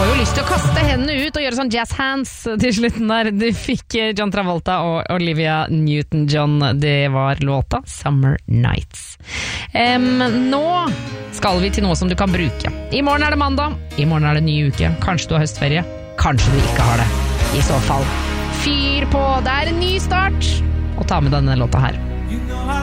får jo lyst til å kaste hendene ut og gjøre sånn jazz hands til slutten der. Du fikk John Travolta og Olivia Newton-John. Det var låta Summer Nights. Nå skal vi til noe som du kan bruke. I morgen er det mandag, i morgen er det ny uke. Kanskje du har høstferie, kanskje du ikke har det. I så fall, fyr på, det er en ny start. Og ta med denne låta her. You know I